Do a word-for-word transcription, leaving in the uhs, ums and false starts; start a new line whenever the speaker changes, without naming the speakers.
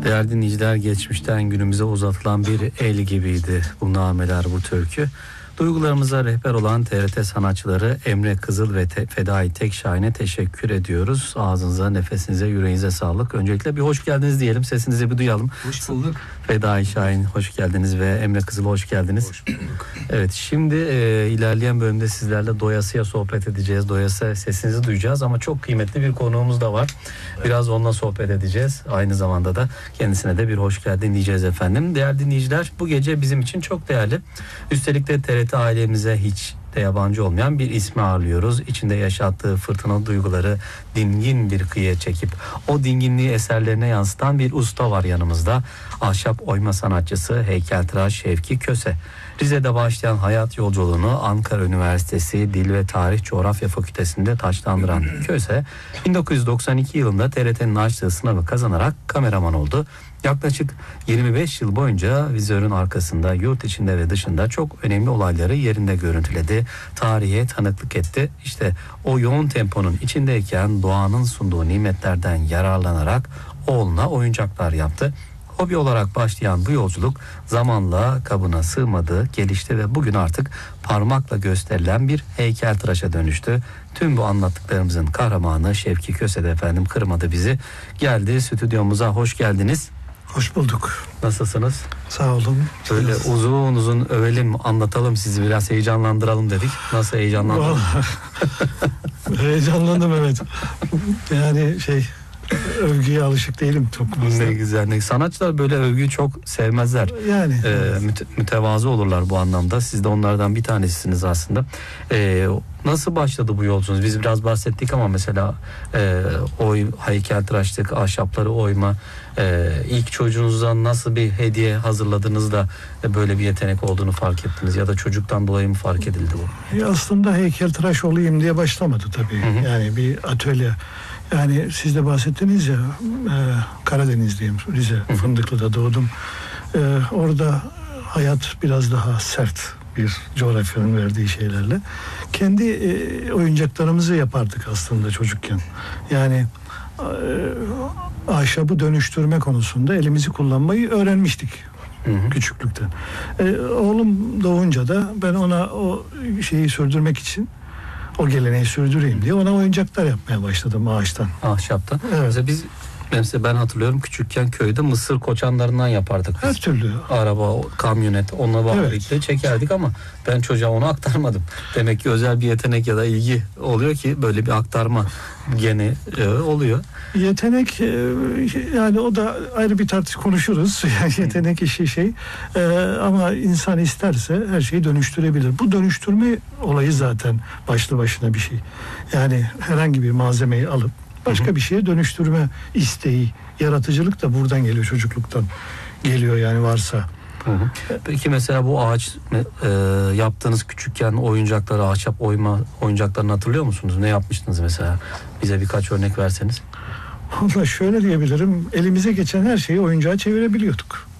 Değerli dinleyiciler, geçmişten günümüze uzatılan bir el gibiydi bu nameler, bu türkü. Duygularımıza rehber olan T R T sanatçıları Emre Kızıl ve Te- Fedai Tekşahin'e teşekkür ediyoruz. Ağzınıza, nefesinize, yüreğinize sağlık. Öncelikle bir hoş geldiniz diyelim, sesinizi bir duyalım.
Hoş bulduk.
Fedai Şahin hoş geldiniz ve Emre Kızıl hoş geldiniz.
Hoş bulduk.
Evet, şimdi e, ilerleyen bölümde sizlerle doyasıya sohbet edeceğiz. Doyasıya sesinizi duyacağız ama çok kıymetli bir konuğumuz da var. Biraz onunla sohbet edeceğiz. Aynı zamanda da kendisine de bir hoş geldin diyeceğiz efendim. Değerli dinleyiciler, bu gece bizim için çok değerli. Üstelik de T R T ailemize hiç de yabancı olmayan bir ismi ağırlıyoruz. İçinde yaşattığı fırtınalı duyguları dingin bir kıyıya çekip o dinginliği eserlerine yansıtan bir usta var yanımızda. Ahşap oyma sanatçısı heykeltıraş Şevki Köse. Rize'de başlayan hayat yolculuğunu Ankara Üniversitesi Dil ve Tarih Coğrafya Fakültesi'nde taçlandıran Köse, bin dokuz yüz doksan iki yılında T R T'nin açtığı sınavı kazanarak kameraman oldu. Yaklaşık yirmi beş yıl boyunca vizörün arkasında, yurt içinde ve dışında çok önemli olayları yerinde görüntüledi. Tarihe tanıklık etti. İşte o yoğun temponun içindeyken doğanın sunduğu nimetlerden yararlanarak oğluna oyuncaklar yaptı. Hobi olarak başlayan bu yolculuk zamanla kabına sığmadı, gelişti ve bugün artık parmakla gösterilen bir heykeltıraşa dönüştü. Tüm bu anlattıklarımızın kahramanı Şevki Köse de efendim kırmadı bizi. Geldi stüdyomuza, hoş geldiniz.
Hoş bulduk.
Nasılsınız?
Sağ olun.
Böyle
Biraz...
uzun uzun övelim, anlatalım, sizi biraz heyecanlandıralım dedik. Nasıl heyecanlandınız?
Heyecanlandım, evet. Yani şey... Övgüye alışık değilim çok fazla.
Ne güzel. Ne. Sanatçılar böyle övgüyü çok sevmezler.
Yani
ee,
evet.
müte, mütevazı olurlar bu anlamda. Siz de onlardan bir tanesisiniz aslında. Ee, nasıl başladı bu yolculuğunuz? Biz biraz bahsettik ama mesela e, oy, heykeltıraşlık, ahşapları oyma, e, ilk çocuğunuzdan nasıl bir hediye hazırladınız da e, böyle bir yetenek olduğunu fark ettiniz ya da çocuktan dolayı mı fark edildi bu?
E aslında heykeltıraş olayım diye başlamadı tabii. Hı hı. Yani bir atölye. Yani siz de bahsettiniz ya, e, Karadenizliyim, Rize, hı. Fındıklı'da doğdum. E, orada hayat biraz daha sert bir coğrafyanın verdiği şeylerle. Kendi e, oyuncaklarımızı yapardık aslında çocukken. Yani e, ahşabı dönüştürme konusunda elimizi kullanmayı öğrenmiştik. Hı hı. Küçüklükten. E, oğlum doğunca da ben ona o şeyi sürdürmek için, o geleneği sürdüreyim diye ona oyuncaklar yapmaya başladım ağaçtan.
Ahşaptan.
Evet.
Mesela biz Mesela ben hatırlıyorum, küçükken köyde mısır koçanlarından yapardık biz.
Her türlü.
Araba, kamyonet, onunla birlikte evet. çekerdik ama ben çocuğa onu aktarmadım. Demek ki özel bir yetenek ya da ilgi oluyor ki böyle bir aktarma gene e, oluyor.
Yetenek e, yani o da ayrı bir tartış konuşuruz. Yani yetenek işi şey e, ama insan isterse her şeyi dönüştürebilir. Bu dönüştürme olayı zaten başlı başına bir şey. Yani herhangi bir malzemeyi alıp başka Hı-hı. bir şeye dönüştürme isteği, yaratıcılık da buradan geliyor, çocukluktan geliyor yani varsa.
Hı-hı. Peki mesela bu ağaç e, yaptığınız küçükken oyuncakları, ahşap oyma oyuncaklarını hatırlıyor musunuz? Ne yapmıştınız mesela? Bize birkaç örnek verseniz.
Vallahi şöyle diyebilirim, elimize geçen her şeyi oyuncağa çevirebiliyorduk.